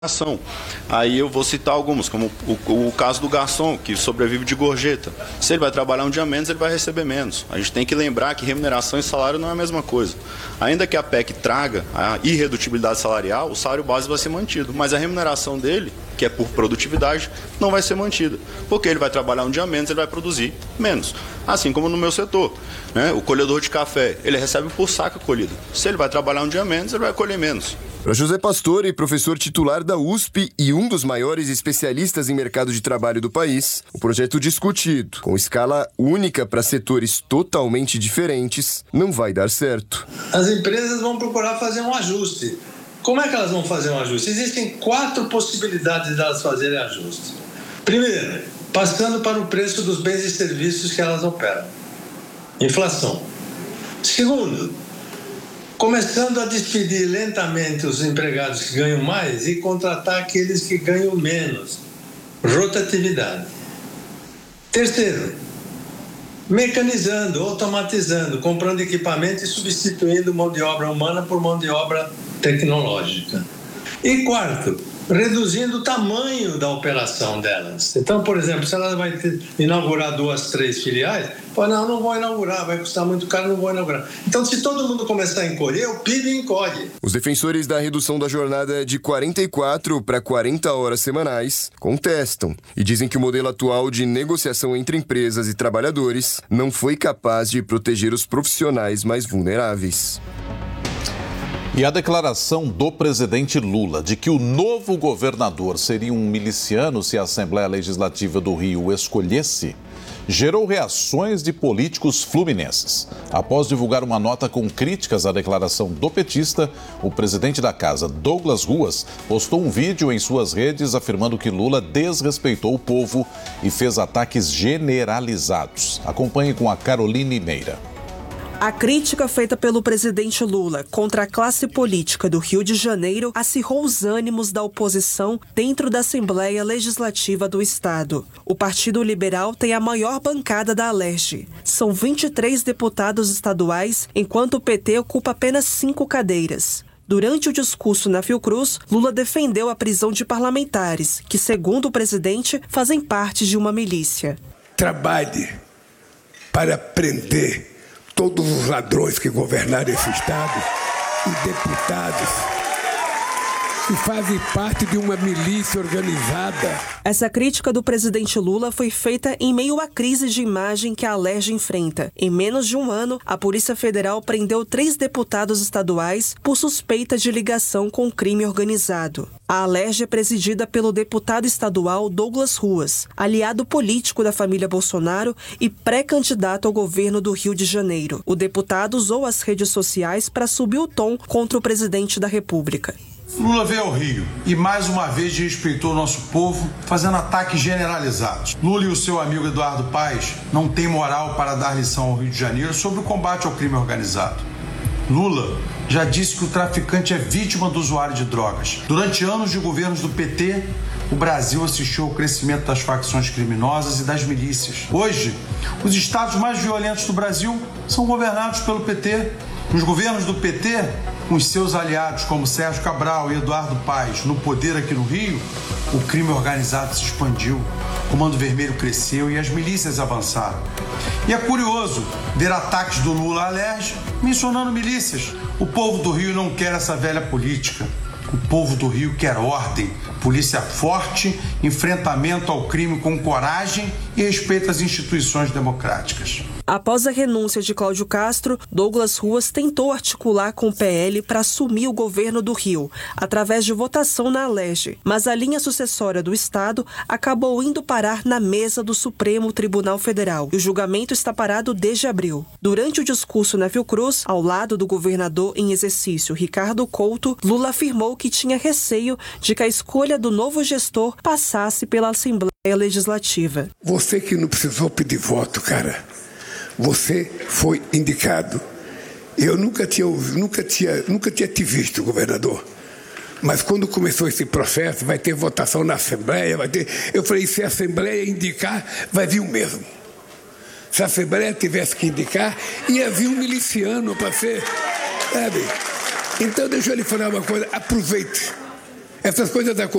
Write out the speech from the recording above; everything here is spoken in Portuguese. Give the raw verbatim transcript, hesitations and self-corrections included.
Ação. Aí eu vou citar algumas, como o, o caso do garçom, que sobrevive de gorjeta. Se ele vai trabalhar um dia menos, ele vai receber menos. A gente tem que lembrar que remuneração e salário não é a mesma coisa. Ainda que a P E C traga a irredutibilidade salarial, o salário base vai ser mantido, mas a remuneração dele, que é por produtividade, não vai ser mantida. Porque ele vai trabalhar um dia menos, ele vai produzir menos. Assim como no meu setor, né? O colhedor de café, ele recebe por saca colhida. Se ele vai trabalhar um dia menos, ele vai colher menos. Para José Pastore, professor titular da U S P e um dos maiores especialistas em mercado de trabalho do país, o projeto discutido, com escala única para setores totalmente diferentes, não vai dar certo. As empresas vão procurar fazer um ajuste. Como é que elas vão fazer um ajuste? Existem quatro possibilidades de elas fazerem ajuste. Primeiro, passando para o preço dos bens e serviços que elas operam. Inflação. Segundo, começando a despedir lentamente os empregados que ganham mais e contratar aqueles que ganham menos. Rotatividade. Terceiro, mecanizando, automatizando, comprando equipamento e substituindo mão de obra humana por mão de obra tecnológica. E quarto, reduzindo o tamanho da operação delas. Então, por exemplo, se ela vai ter, inaugurar duas, três filiais, fala, não, não vou inaugurar, vai custar muito caro, não vou inaugurar. Então, se todo mundo começar a encolher, o P I B encolhe. Os defensores da redução da jornada de quarenta e quatro para quarenta horas semanais contestam e dizem que o modelo atual de negociação entre empresas e trabalhadores não foi capaz de proteger os profissionais mais vulneráveis. E a declaração do presidente Lula de que o novo governador seria um miliciano se a Assembleia Legislativa do Rio o escolhesse, gerou reações de políticos fluminenses. Após divulgar uma nota com críticas à declaração do petista, o presidente da casa, Douglas Ruas, postou um vídeo em suas redes afirmando que Lula desrespeitou o povo e fez ataques generalizados. Acompanhe com a Caroline Meira. A crítica feita pelo presidente Lula contra a classe política do Rio de Janeiro acirrou os ânimos da oposição dentro da Assembleia Legislativa do Estado. O Partido Liberal tem a maior bancada da Alerj. São vinte e três deputados estaduais, enquanto o P T ocupa apenas cinco cadeiras. Durante o discurso na Fiocruz, Lula defendeu a prisão de parlamentares, que, segundo o presidente, fazem parte de uma milícia. Trabalhe para prender todos os ladrões que governaram esse Estado e deputados que fazem parte de uma milícia organizada. Essa crítica do presidente Lula foi feita em meio à crise de imagem que a Alerj enfrenta. Em menos de um ano, a Polícia Federal prendeu três deputados estaduais por suspeita de ligação com o crime organizado. A Alerj é presidida pelo deputado estadual Douglas Ruas, aliado político da família Bolsonaro e pré-candidato ao governo do Rio de Janeiro. O deputado usou as redes sociais para subir o tom contra o presidente da República. Lula veio ao Rio e mais uma vez desrespeitou o nosso povo, fazendo ataques generalizados. Lula e o seu amigo Eduardo Paes não têm moral para dar lição ao Rio de Janeiro sobre o combate ao crime organizado. Lula já disse que o traficante é vítima do usuário de drogas. Durante anos de governos do P T, o Brasil assistiu ao crescimento das facções criminosas e das milícias. Hoje, os estados mais violentos do Brasil são governados pelo P T. Nos governos do P T, com os seus aliados como Sérgio Cabral e Eduardo Paes no poder aqui no Rio, o crime organizado se expandiu, o Comando Vermelho cresceu e as milícias avançaram. E é curioso ver ataques do Lula à Alerj mencionando milícias. O povo do Rio não quer essa velha política. O povo do Rio quer ordem, polícia forte, enfrentamento ao crime com coragem e respeito às instituições democráticas. Após a renúncia de Cláudio Castro, Douglas Ruas tentou articular com o P L para assumir o governo do Rio, através de votação na Alerj. Mas a linha sucessória do Estado acabou indo parar na mesa do Supremo Tribunal Federal. E o julgamento está parado desde abril. Durante o discurso na Fiocruz, ao lado do governador em exercício, Ricardo Couto, Lula afirmou que tinha receio de que a escolha do novo gestor passasse pela Assembleia Legislativa. Você que não precisou pedir voto, cara. Você foi indicado. Eu nunca tinha, nunca tinha, nunca tinha te visto, governador. Mas quando começou esse processo, vai ter votação na Assembleia, vai ter... Eu falei, se a Assembleia indicar, vai vir o mesmo. Se a Assembleia tivesse que indicar, ia vir um miliciano para ser... Sabe? Então, deixa eu lhe falar uma coisa. Aproveite. Essas coisas acontecem.